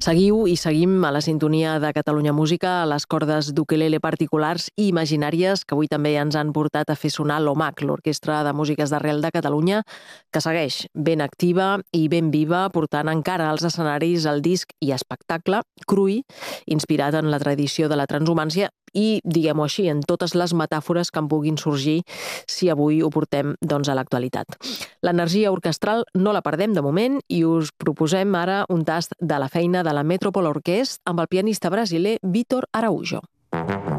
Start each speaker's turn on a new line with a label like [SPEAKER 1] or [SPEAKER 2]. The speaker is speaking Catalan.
[SPEAKER 1] Seguiu i seguim a la sintonia de Catalunya Música a les cordes d'ukelele particulars i imaginàries que avui també ens han portat a fer sonar l'OMAC, l'Orquestra de Músiques d'Arrel de Catalunya, que segueix ben activa i ben viva, portant encara als escenaris el disc i espectacle Cruï, inspirat en la tradició de la transhumància i, diguem-ho així, en totes les metàfores que en puguin sorgir si avui ho portem a l'actualitat. L'energia orquestral no la perdem de moment i us proposem ara un tast de la feina de la Metropole Orquestra amb el pianista brasiler Vítor Araújo.